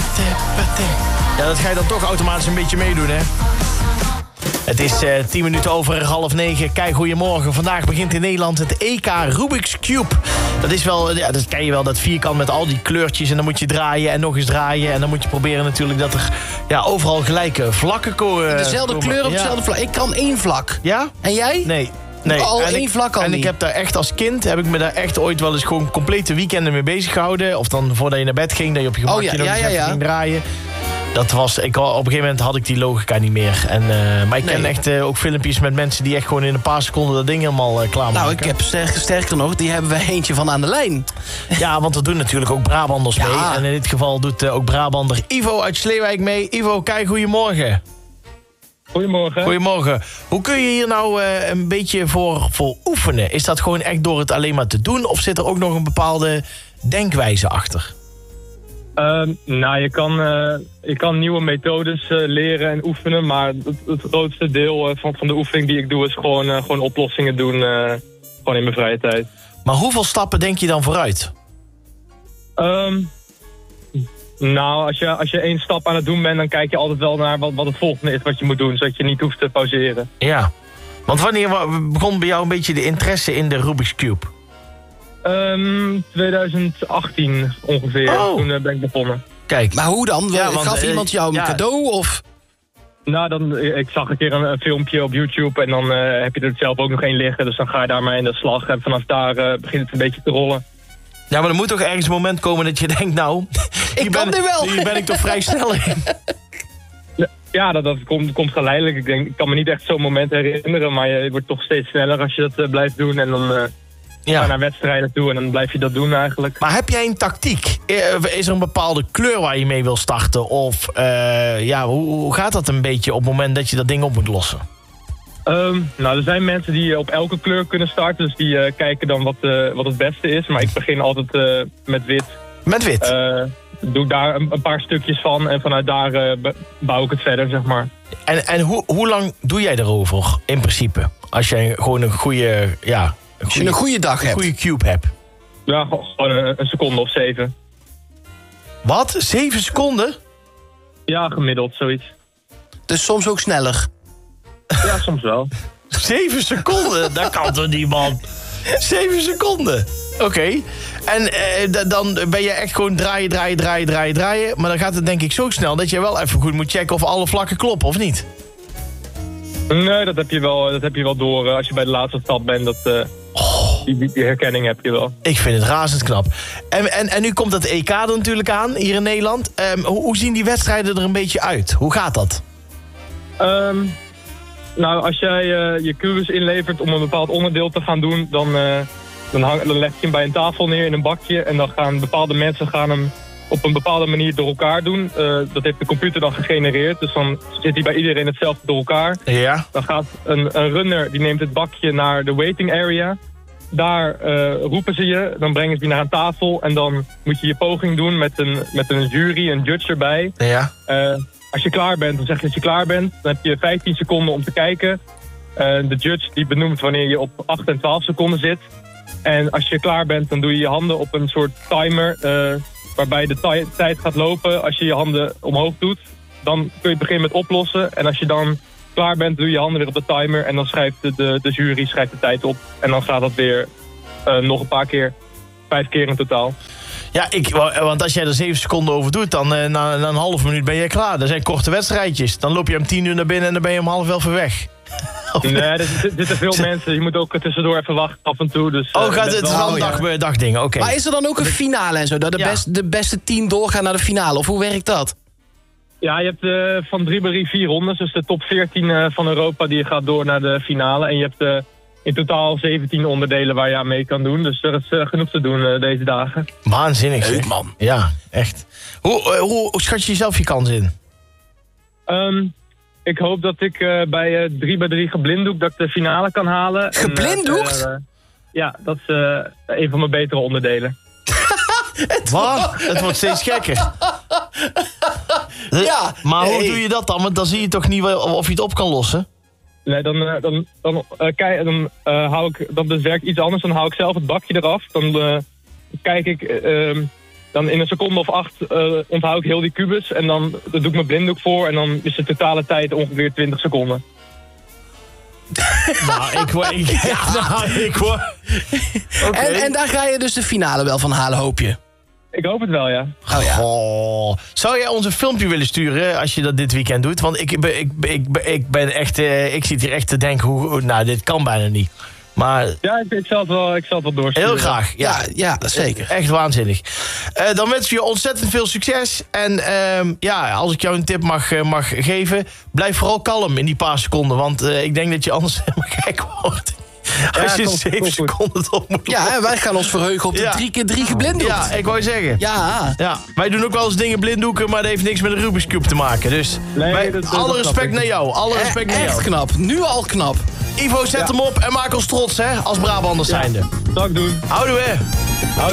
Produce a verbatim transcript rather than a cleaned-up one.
Ja, dat ga je dan toch automatisch een beetje meedoen, hè? Het is uh, tien minuten over half negen. Kijk, goedemorgen. Vandaag begint in Nederland het E K Rubik's Cube. Dat is wel, ja, dat ken je wel, dat vierkant met al die kleurtjes. En dan moet je draaien en nog eens draaien. En dan moet je proberen natuurlijk dat er ja, overal gelijke vlakken komen. Dezelfde komen. kleur op Ja. dezelfde vlak. Ik kan één vlak. Ja? En jij? Nee. Nee. Al en één ik, vlak al En niet. ik heb daar echt als kind, heb ik me daar echt ooit wel eens gewoon complete weekenden mee bezig gehouden. Of dan voordat je naar bed ging, dat je op je gemakje Oh, ja, nog ja, eens ja, even ja. ging draaien. Dat was, ik, op een gegeven moment had ik die logica niet meer. En, uh, maar ik ken Nee. echt uh, ook filmpjes met mensen die echt gewoon in een paar seconden dat ding helemaal uh, klaarmaken. Nou, ik heb sterker, sterker nog, die hebben we eentje van aan de lijn. Ja, want er doen natuurlijk ook Brabanders Ja. mee. En in dit geval doet uh, ook Brabander Ivo uit Sleewijk mee. Ivo, kijk, goedemorgen. Goedemorgen. Goedemorgen. Hoe kun je hier nou uh, een beetje voor, voor oefenen? Is dat gewoon echt door het alleen maar te doen? Of zit er ook nog een bepaalde denkwijze achter? Uh, nou, je kan, uh, je kan nieuwe methodes uh, leren en oefenen, maar het, het grootste deel uh, van, van de oefening die ik doe is gewoon, uh, gewoon oplossingen doen, uh, gewoon in mijn vrije tijd. Maar hoeveel stappen denk je dan vooruit? Um, nou, als je, als je één stap aan het doen bent, dan kijk je altijd wel naar wat, wat het volgende is wat je moet doen, zodat je niet hoeft te pauzeren. Ja, want wanneer wa- begon bij jou een beetje de interesse in de Rubik's Cube? Um, twintig achttien ongeveer, Oh. toen uh, ben ik begonnen. Kijk, Maar hoe dan? Ja, want, Gaf uh, iemand jou een ja. cadeau? Of? Nou, dan, ik zag een keer een, een filmpje op YouTube en dan uh, heb je er zelf ook nog één liggen. Dus dan ga je daar maar in de slag en vanaf daar uh, begint het een beetje te rollen. ja, maar er moet toch ergens een moment komen dat je denkt, nou... hier kan ben, nu wel. Hier ben ik toch vrij snel in. Ja, dat, dat komt, komt geleidelijk. Ik, denk, ik kan me niet echt zo'n moment herinneren, maar je wordt toch steeds sneller als je dat uh, blijft doen. En dan uh, ga je Ja. naar wedstrijden toe en dan blijf je dat doen eigenlijk. Maar heb jij een tactiek? Eh, Is er een bepaalde kleur waar je mee wil starten? Of uh, ja, hoe, hoe gaat dat een beetje op het moment dat je dat ding op moet lossen? Um, nou, er zijn mensen die op elke kleur kunnen starten, dus die uh, kijken dan wat, uh, wat het beste is. Maar ik begin altijd uh, met wit. Met wit? Uh, doe daar een, een paar stukjes van en vanuit daar uh, bouw ik het verder, zeg maar. En, en hoe, hoe lang doe jij erover, in principe? Als jij gewoon een goede, ja, een Als je een goede dag een hebt. goede cube hebt. Ja, gewoon een, een seconde of zeven. Wat? Zeven seconden? Ja, gemiddeld, zoiets. Dus soms ook sneller. Ja, soms wel. Zeven seconden? Dat kan toch niet, man? Zeven seconden? Oké. Okay. En eh, d- dan ben je echt gewoon draaien, draaien, draaien, draaien, draaien. Maar dan gaat het denk ik zo snel dat je wel even goed moet checken of alle vlakken kloppen, of niet? Nee, dat heb je wel, dat heb je wel door uh, als je bij de laatste stap bent. Dat, uh, Oh, die, die herkenning heb je wel. ik vind het razend knap. En, en, en nu komt dat E K er natuurlijk aan, hier in Nederland. Um, hoe, hoe zien die wedstrijden er een beetje uit? Hoe gaat dat? Um, nou, als jij uh, je kubus inlevert om een bepaald onderdeel te gaan doen, dan, uh, dan, hang, dan leg je hem bij een tafel neer in een bakje. En dan gaan bepaalde mensen gaan hem op een bepaalde manier door elkaar doen. Uh, dat heeft de computer dan gegenereerd. Dus dan zit hij bij iedereen hetzelfde door elkaar. Ja. Dan gaat een, een runner, die neemt het bakje naar de waiting area. Daar uh, roepen ze je, dan brengen ze je naar een tafel. En dan moet je je poging doen met een, met een jury, een judge erbij. Ja. Uh, als je klaar bent, dan zeg je dat je klaar bent. Dan heb je vijftien seconden om te kijken. Uh, de judge die benoemt wanneer je op acht en twaalf seconden zit. En als je klaar bent, dan doe je je handen op een soort timer. Uh, waarbij de ti- tijd gaat lopen. Als je je handen omhoog doet, dan kun je beginnen met oplossen. En als je dan klaar bent, doe je je handen weer op de timer. En dan schrijft de, de, de jury schrijft de tijd op. En dan gaat dat weer uh, nog een paar keer. Vijf keer in totaal. Ja, ik, want als jij er zeven seconden over doet, dan uh, na, na een half minuut ben je klaar. Dat zijn korte wedstrijdjes. Dan loop je om tien uur naar binnen en dan ben je om half elf uur weg. Nee, er zitten veel mensen. Je moet ook tussendoor even wachten af en toe. Dus, oh, uh, gaat het wel, wel een ja. dag, dagdingen, oké. Maar is er dan ook een finale en zo? Dat de, Ja. best, de beste tien doorgaan naar de finale? Of hoe werkt dat? Ja, je hebt uh, van drie bij drie vier rondes. Dus de top veertien uh, van Europa die gaat door naar de finale. En je hebt uh, in totaal zeventien onderdelen waar je aan mee kan doen. Dus er is uh, genoeg te doen uh, deze dagen. Waanzinnig, Leuk, zeg. man. Ja, echt. Hoe, uh, hoe, hoe schat je jezelf je kans in? Um, ik hoop dat ik uh, bij uh, drie bij drie geblinddoekt dat ik de finale kan halen. Geblinddoekt? En, uh, uh, ja, dat is uh, een van mijn betere onderdelen. Wat? Het wordt steeds gekker. Ja, Maar hoe nee. doe je dat dan? Want dan zie je toch niet wel of je het op kan lossen? Nee, dan, uh, dan, dan, uh, kijk, dan uh, hou ik, dat werkt iets anders. Dan hou ik zelf het bakje eraf. Dan uh, kijk ik, uh, dan in een seconde of acht uh, onthoud ik heel die kubus. En dan dat doe ik mijn blinddoek voor. En dan is de totale tijd ongeveer twintig seconden. Nou, ik word... Ik, ja. nou, ik word... Okay. En, en daar ga je dus de finale wel van halen, hoop je? Ik hoop het wel, ja. Oh, ja. Oh. Zou jij ons een filmpje willen sturen als je dat dit weekend doet? Want ik, ik, ik, ik, ik ben echt... Uh, ik zit hier echt te denken, hoe, nou, dit kan bijna niet. Maar... Ja, ik, ik, zal het wel, ik zal het wel doorsturen. Heel graag, ja. Ja, ja zeker. Echt waanzinnig. Uh, dan wens ik je ontzettend veel succes. En uh, ja, als ik jou een tip mag, uh, mag geven... blijf vooral kalm in die paar seconden. Want uh, ik denk dat je anders helemaal gek wordt. Als ja, je komt, zeven komt seconden op moet Ja, en wij gaan ons verheugen op de ja. drie keer drie geblinddoekt. Ja, ik wou zeggen. Ja. ja. Wij doen ook wel eens dingen blinddoeken, maar dat heeft niks met een Rubik's Cube te maken. Dus nee, wij, dat, dat, alle dat respect naar jou. Alle respect naar Echt jou. knap. Nu al knap. Ivo, zet ja. hem op en maak ons trots, hè, als Brabanders ja. zijnde. Dat zal ik doen. Houdoe, hè. Houdoe.